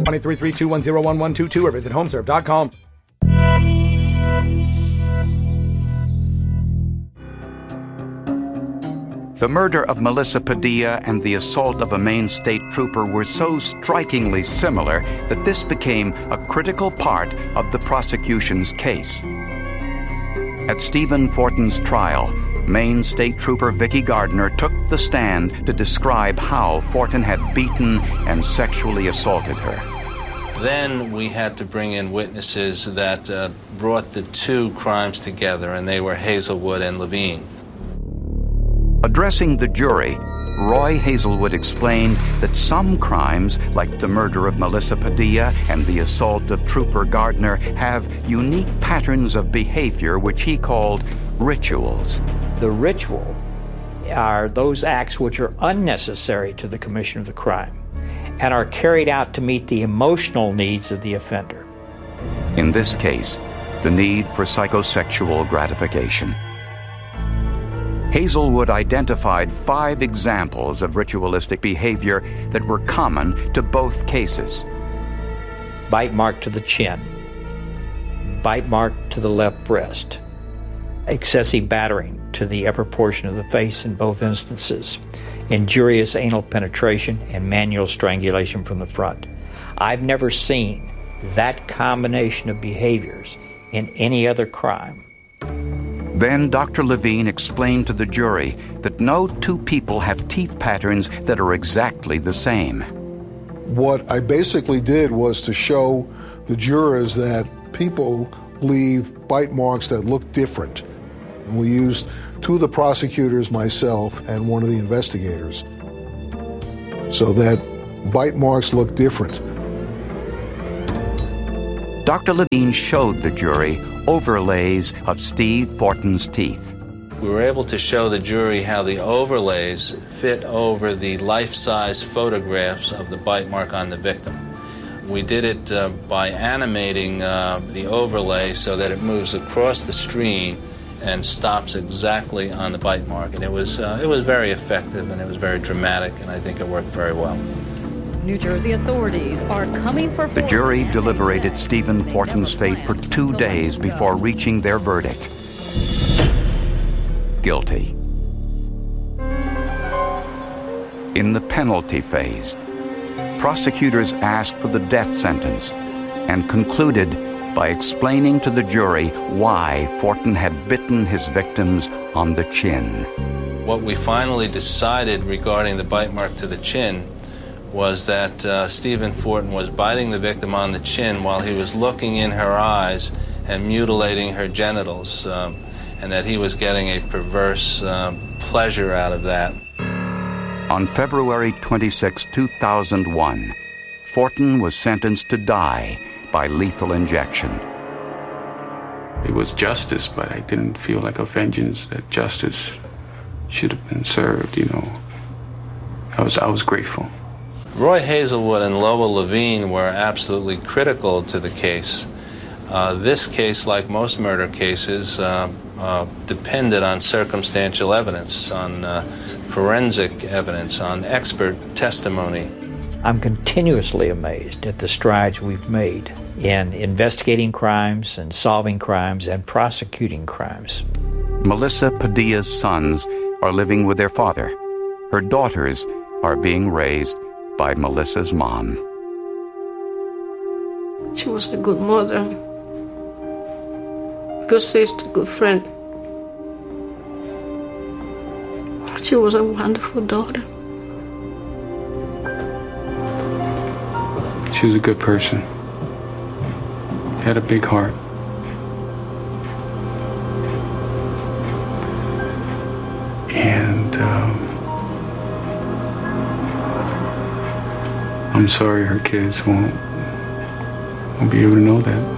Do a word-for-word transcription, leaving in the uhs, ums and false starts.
one eight three three, two one zero, one one two two or visit homeserve dot com. The murder of Melissa Padilla and the assault of a Maine state trooper were so strikingly similar that this became a critical part of the prosecution's case. At Stephen Fortin's trial, Maine State Trooper Vicki Gardner took the stand to describe how Fortin had beaten and sexually assaulted her. Then we had to bring in witnesses that uh, brought the two crimes together, and they were Hazelwood and Levine. Addressing the jury, Roy Hazelwood explained that some crimes, like the murder of Melissa Padilla and the assault of Trooper Gardner, have unique patterns of behavior which he called rituals. The ritual are those acts which are unnecessary to the commission of the crime and are carried out to meet the emotional needs of the offender. In this case, the need for psychosexual gratification. Hazelwood identified five examples of ritualistic behavior that were common to both cases. Bite mark to the chin, bite mark to the left breast, excessive battering to the upper portion of the face in both instances, injurious anal penetration, and manual strangulation from the front. I've never seen that combination of behaviors in any other crime. Then Doctor Levine explained to the jury that no two people have teeth patterns that are exactly the same. What I basically did was to show the jurors that people leave bite marks that look different. We used two of the prosecutors, myself, and one of the investigators, so that bite marks look different. Doctor Levine showed the jury overlays of Steve Fortin's teeth. We were able to show the jury how the overlays fit over the life-size photographs of the bite mark on the victim. We did it uh, by animating uh, the overlay so that it moves across the screen and stops exactly on the bite mark. And it was, uh, it was very effective, and it was very dramatic, and I think it worked very well. New Jersey authorities are coming for... The jury deliberated Stephen Fortin's fate for two days before reaching their verdict. Guilty. In the penalty phase, prosecutors asked for the death sentence and concluded by explaining to the jury why Fortin had bitten his victims on the chin. What we finally decided regarding the bite mark to the chin was that uh, Stephen Fortin was biting the victim on the chin while he was looking in her eyes and mutilating her genitals, um, and that he was getting a perverse uh, pleasure out of that. On February twenty-sixth, two thousand one, Fortin was sentenced to die by lethal injection. It was justice, but I didn't feel like a vengeance, that justice should have been served, you know. I was, I was grateful. Roy Hazelwood and Lowell Levine were absolutely critical to the case. Uh, this case, like most murder cases, uh, uh, depended on circumstantial evidence, on uh, forensic evidence, on expert testimony. I'm continuously amazed at the strides we've made in investigating crimes and solving crimes and prosecuting crimes. Melissa Padilla's sons are living with their father. Her daughters are being raised by Melissa's mom. She was a good mother, good sister, good friend. She was a wonderful daughter. She was a good person. Had a big heart. And um, I'm sorry her kids won't, won't be able to know that.